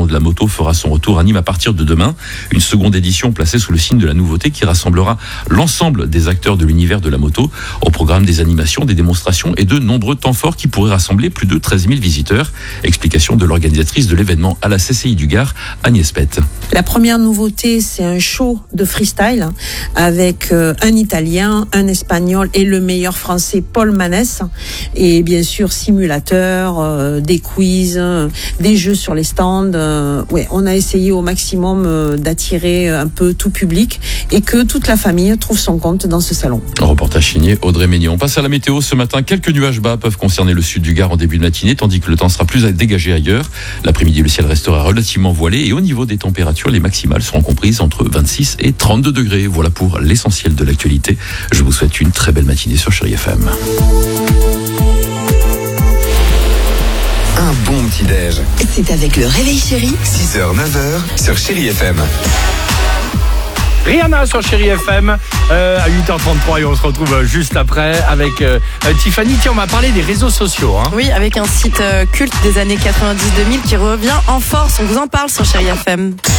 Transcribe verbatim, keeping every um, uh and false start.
salon de la moto fera son retour à Nîmes à partir de demain. Une seconde édition placée sous le signe de la nouveauté qui rassemblera l'ensemble des acteurs de l'univers de la moto. Au programme des animations, des démonstrations et de nombreux temps forts qui pourraient rassembler plus de treize mille visiteurs. Explication de l'organisatrice de l'événement à la C C I du Gard, Agnès Pett. La première nouveauté, c'est un show de freestyle avec euh, un Italien, un Espagnol et le meilleur Français, Paul Manès. Et bien sûr, simulateur, euh, des quiz, euh, des jeux sur les stands. Euh, ouais, on a essayé au maximum euh, d'attirer un peu tout public et que toute la famille trouve son compte dans ce salon. Reportage signé Audrey Ménion. On passe à la météo ce matin. Quelques nuages bas peuvent concerner le sud du Gard en début de matinée, tandis que le temps sera plus dégagé ailleurs. L'après-midi, le ciel restera relativement voilé et au niveau des températures, les maximales seront comprises entre vingt-six et trente-deux degrés. Voilà pour l'essentiel de l'actualité. Je vous souhaite une très belle matinée sur Chérie F M. Un bon petit-déj. C'est avec le Réveil Chéri. six heures neuf heures sur Chérie F M. Rihanna sur Chérie F M euh, à huit heures trente-trois et on se retrouve juste après avec euh, Tiffany. Tiens, on m'a parlé des réseaux sociaux. Hein. Oui, avec un site euh, culte des années quatre-vingt-dix deux mille qui revient en force. On vous en parle sur Chérie F M.